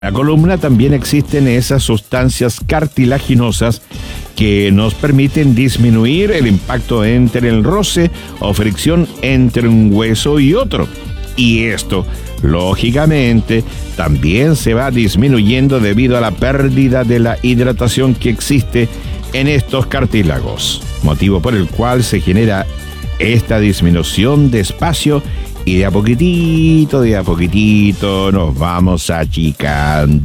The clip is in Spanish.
La columna también existen esas sustancias cartilaginosas que nos permiten disminuir el impacto entre el roce o fricción entre un hueso y otro. Y esto, lógicamente, también se va disminuyendo debido a la pérdida de la hidratación que existe en estos cartílagos, motivo por el cual se genera esta disminución de espacio y de a poquitito nos vamos achicando.